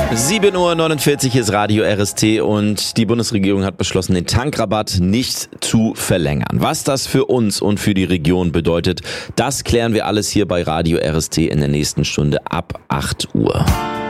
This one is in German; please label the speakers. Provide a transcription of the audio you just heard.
Speaker 1: 7:49 Uhr ist Radio RST und die Bundesregierung hat beschlossen, den Tankrabatt nicht zu verlängern. Was das für uns und für die Region bedeutet, das klären wir alles hier bei Radio RST in der nächsten Stunde ab 8 Uhr.